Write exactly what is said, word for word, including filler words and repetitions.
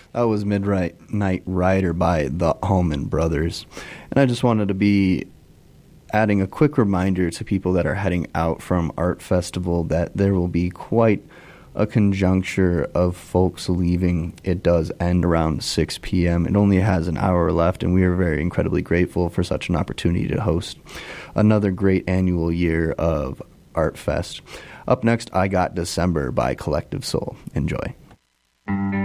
That was Midnight Rider by the Allman Brothers. And I just wanted to be adding a quick reminder to people that are heading out from Art Festival that there will be quite a conjuncture of folks leaving. It does end around six p.m. It only has an hour left, and we are very incredibly grateful for such an opportunity to host another great annual year of Art Fest. Up next, I Got December by Collective Soul. Enjoy.